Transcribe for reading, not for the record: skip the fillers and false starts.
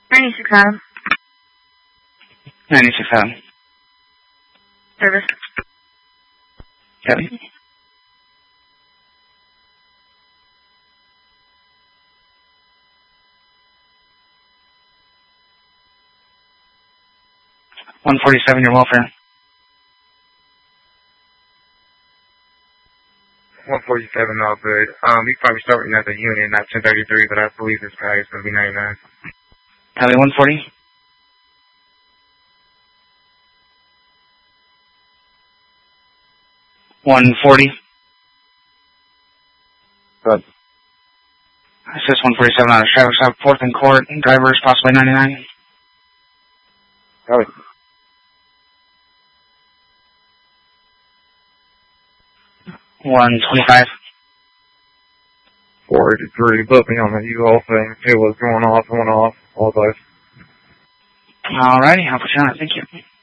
96 Adam. 96 Adam. Service. Copy. $147, your welfare. 147, all good. You probably start with another unit, not 1033, but I believe this guy is going to be 99. Copy, 140. $140. Good. Assist 147 on a Travis South 4th and Court. Driver is possibly 99. Copy. $125. 483, put me on the U-Haul thing. It was going off, all those. Alrighty, I'll put you on it. Thank you.